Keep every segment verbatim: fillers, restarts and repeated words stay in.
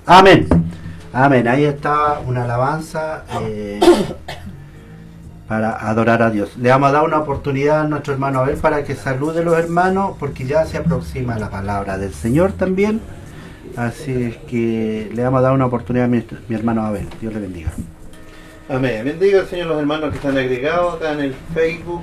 Amén. Amén. Ahí está una alabanza eh, para adorar a Dios. Le vamos a dar una oportunidad a nuestro hermano Abel para que salude a los hermanos, porque ya se aproxima la palabra del Señor también. Así es que le vamos a dar una oportunidad a mi, mi hermano Abel. Dios le bendiga. Amén. Bendiga al Señor los hermanos que están agregados acá en el Facebook.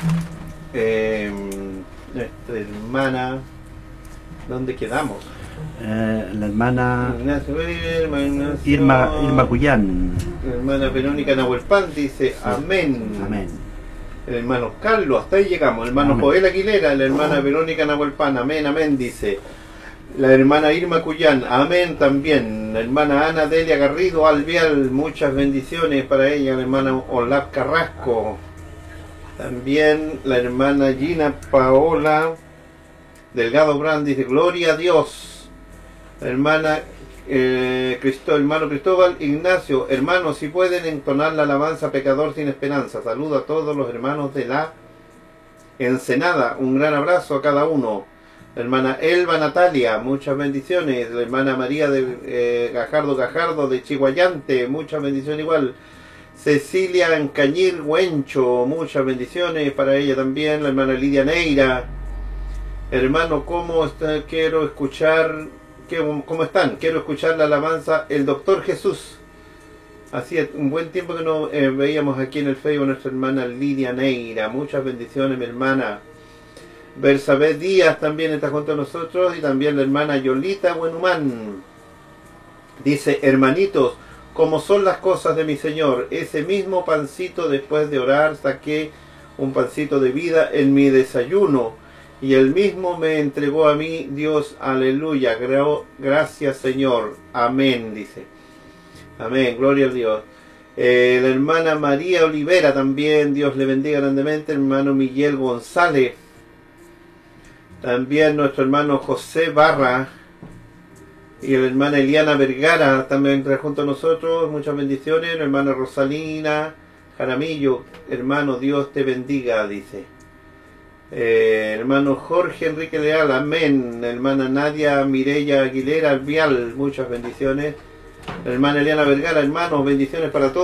Eh, nuestra hermana, ¿dónde quedamos? Eh, la hermana Ignacio, hermana Irma, Irma Cuyán. La hermana Verónica Nahuelpan dice sí. Amén. Amén. El hermano Carlos, hasta ahí llegamos. El hermano amén. Joel Aguilera, la hermana Verónica Nahuelpan, amén, amén, dice. La hermana Irma Cuyán, amén también. La hermana Ana Delia Garrido Albial, muchas bendiciones para ella. La hermana Olaf Carrasco. También la hermana Gina Paola Delgado Brand dice, gloria a Dios. La hermana eh, Cristo, hermano Cristóbal Ignacio, hermanos, si pueden entonar la alabanza Pecador sin Esperanza. Saludo a todos los hermanos de la Ensenada. Un gran abrazo a cada uno. La hermana Elba Natalia, muchas bendiciones. La hermana María de eh, Gajardo Gajardo de Chihuayante, muchas bendiciones igual. Cecilia Encañir Huencho, muchas bendiciones para ella también. La hermana Lidia Neira. Hermano, ¿cómo está? Quiero escuchar, ¿cómo están? Quiero escuchar la alabanza El Doctor Jesús. Así es, un buen tiempo que nos eh, veíamos aquí en el Facebook nuestra hermana Lidia Neira. Muchas bendiciones, mi hermana. Bersabé Díaz también está junto a nosotros, y también la hermana Yolita Buenhumán. Dice, hermanitos, como son las cosas de mi Señor, ese mismo pancito después de orar saqué un pancito de vida en mi desayuno, y el mismo me entregó a mí Dios, aleluya, gracias Señor, amén, dice. Amén, gloria a Dios. Eh, la hermana María Olivera también, Dios le bendiga grandemente. El hermano Miguel González. También nuestro hermano José Barra y la hermana Eliana Vergara también entra junto a nosotros. Muchas bendiciones. La hermana Rosalina Jaramillo, hermano, Dios te bendiga, dice. Eh, hermano Jorge Enrique Leal, amén. La hermana Nadia Mireya Aguilera Albial, muchas bendiciones. La hermana Eliana Vergara, hermanos, bendiciones para todos.